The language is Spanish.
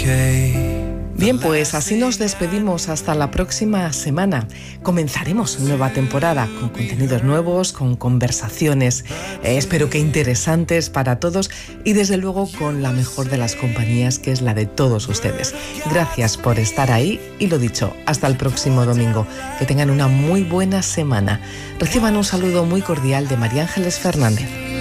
Bien, pues así nos despedimos hasta la próxima semana. Comenzaremos nueva temporada con contenidos nuevos, con conversaciones, espero que interesantes para todos y desde luego con la mejor de las compañías, que es la de todos ustedes. Gracias por estar ahí y lo dicho, hasta el próximo domingo. Que tengan una muy buena semana. Reciban un saludo muy cordial de María Ángeles Fernández.